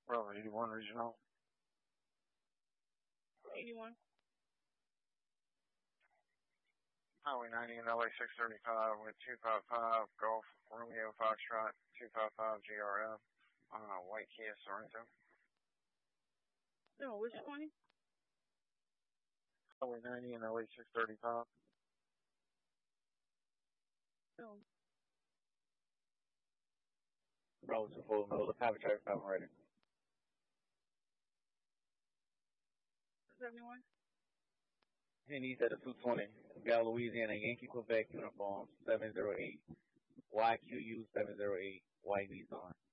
Bravo 81 Regional. 81. Highway 90 and LA 635 with 255 Golf Romeo Foxtrot 255 GRF. White Kia Sorento. No, which 20? Highway 90 and LA 635. No. Bravo 24 middle, the power traffic I'm ready. 71. And he's at a 220, Gal Louisiana, Yankee Quebec uniform 708, YQU 708, White Nissan.